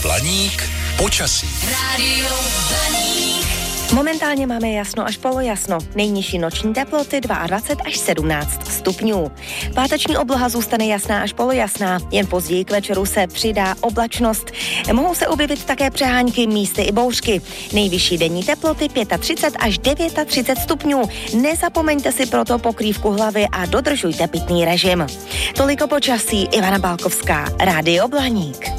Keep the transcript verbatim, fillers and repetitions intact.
Blaník počasí. Rádio Blaník. Momentálně máme jasno až polojasno. Nejnižší noční teploty dvacet dva až sedmnáct stupňů. Páteční obloha zůstane jasná až polojasná. Jen později k večeru se přidá oblačnost. Mohou se objevit také přehánky, místy i bouřky. Nejvyšší denní teploty třicet pět až třicet devět stupňů. Nezapomeňte si proto pokrývku hlavy a dodržujte pitný režim. Toliko počasí, Ivana Balkovská, Rádio Blaník.